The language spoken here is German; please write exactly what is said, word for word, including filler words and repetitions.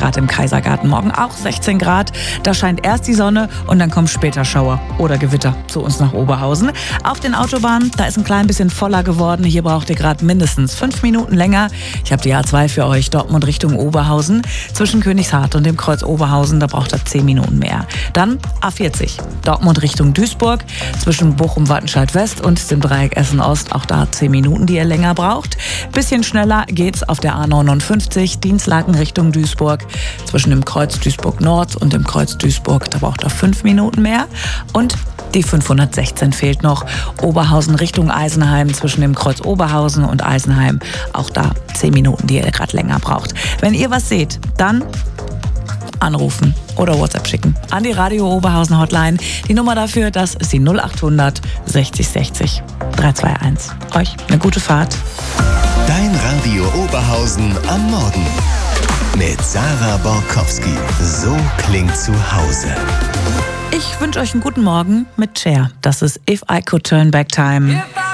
Grad im Kaisergarten. Morgen auch sechzehn Grad. Da scheint erst die Sonne und dann kommt später Schauer oder Gewitter zu uns nach Oberhausen. Auf den Autobahnen, da ist ein klein bisschen voller geworden. Hier braucht ihr gerade mindestens fünf Minuten länger. Ich habe die A zwei für euch, Dortmund Richtung Oberhausen. Zwischen Königshardt und dem Kreuz Oberhausen, da braucht ihr zehn Minuten mehr. Dann A vierzig, Dortmund Richtung Duisburg. Zwischen Bochum, Wattenscheid West und dem Dreieck Essen Ost, auch da zehn Minuten, die ihr länger braucht. Bisschen schneller geht's auf der A neunundfünfzig, Dienstlaken Richtung Duisburg. Zwischen dem Kreuz Duisburg Nord und dem Kreuz Duisburg, da braucht ihr fünf Minuten mehr. Und die fünfhundertsechzehn fehlt noch. Oberhausen Richtung Eisenheim, zwischen dem Kreuz Oberhausen und Eisenheim. Auch da zehn Minuten, die ihr gerade länger braucht. Wenn ihr was seht, dann anrufen oder WhatsApp schicken an die Radio Oberhausen Hotline. Die Nummer dafür, das ist die null achthundert sechzig sechzig dreihunderteinundzwanzig. Euch eine gute Fahrt. Dein Radio Oberhausen am Morgen mit Sarah Borkowski. So klingt zu Hause. Ich wünsche euch einen guten Morgen mit Cher. Das ist If I Could Turn Back Time.